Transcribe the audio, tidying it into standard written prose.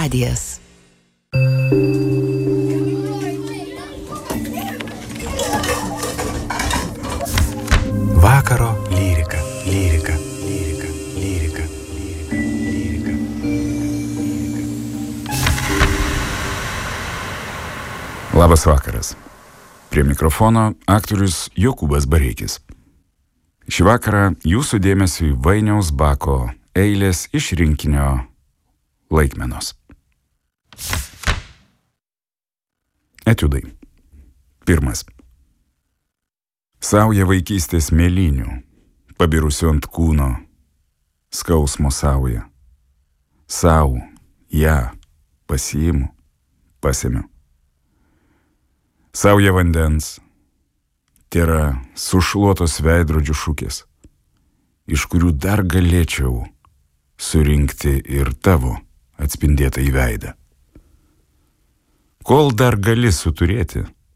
radijas. Vakaro lyrika, lyrika, lyrika, lyrika, lyrika, lyrika. Labas vakaras. Prie mikrofono aktorius Jokūbas Bareikis. Šį vakarą jūsų dėmesiui Vainiaus Bako eilės iš rinkinio Laikmenos. Etiudai. Pirmas. Sauja vaikystės mėlynių, pabirusiu ant kūno, skausmo sauja. Sau, ją, pasiimu, pasemiu. Sauja vandens, tėra sušluotos veidrodžių šukės, iš kurių dar galėčiau surinkti ir tavo atspindėtą į veidą. Kol dar gali suturėti,